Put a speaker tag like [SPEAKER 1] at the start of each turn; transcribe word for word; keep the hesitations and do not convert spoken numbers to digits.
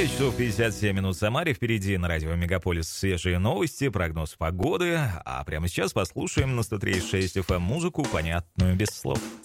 [SPEAKER 1] девять часов пятьдесят семь минут в Самаре. Впереди на радио Мегаполис свежие новости, прогноз погоды. А прямо сейчас послушаем на сто три и шесть эф эм музыку, понятную без слов.